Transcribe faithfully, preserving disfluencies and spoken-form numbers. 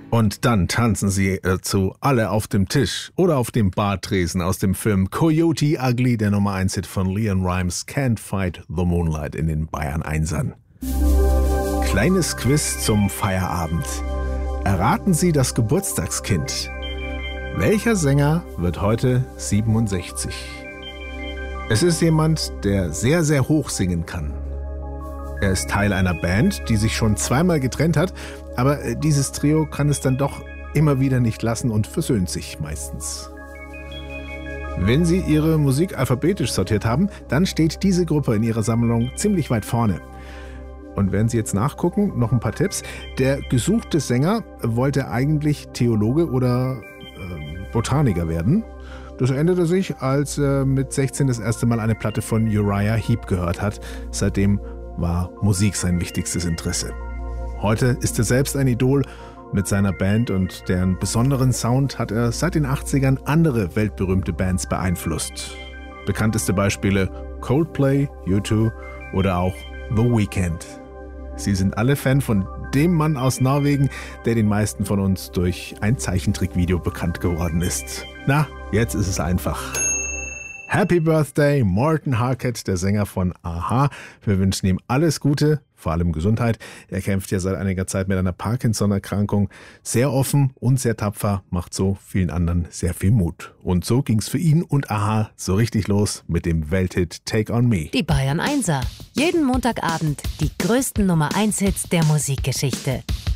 Und dann tanzen sie dazu alle auf dem Tisch oder auf dem Bartresen aus dem Film Coyote Ugly, der Nummer eins Hit von Leon Rimes, Can't Fight the Moonlight in den Bayern Einsern. Kleines Quiz zum Feierabend. Erraten Sie das Geburtstagskind. Welcher Sänger wird heute siebenundsechzig? Es ist jemand, der sehr, sehr hoch singen kann. Er ist Teil einer Band, die sich schon zweimal getrennt hat, aber dieses Trio kann es dann doch immer wieder nicht lassen und versöhnt sich meistens. Wenn Sie Ihre Musik alphabetisch sortiert haben, dann steht diese Gruppe in Ihrer Sammlung ziemlich weit vorne. Und wenn Sie jetzt nachgucken, noch ein paar Tipps. Der gesuchte Sänger wollte eigentlich Theologe oder äh, Botaniker werden. Das änderte sich, als er mit sechzehn das erste Mal eine Platte von Uriah Heep gehört hat. Seitdem war Musik sein wichtigstes Interesse. Heute ist er selbst ein Idol. Mit seiner Band und deren besonderen Sound hat er seit den achtzigern andere weltberühmte Bands beeinflusst. Bekannteste Beispiele Coldplay, U zwei oder auch The Weeknd. Sie sind alle Fan von dem Mann aus Norwegen, der den meisten von uns durch ein Zeichentrickvideo bekannt geworden ist. Na, jetzt ist es einfach. Happy Birthday, Morten Harket, der Sänger von a-ha. Wir wünschen ihm alles Gute, vor allem Gesundheit. Er kämpft ja seit einiger Zeit mit einer Parkinson-Erkrankung. Sehr offen und sehr tapfer, macht so vielen anderen sehr viel Mut. Und so ging's für ihn und a-ha so richtig los mit dem Welthit Take on Me. Die Bayern Einser. Jeden Montagabend die größten Nummer eins Hits der Musikgeschichte.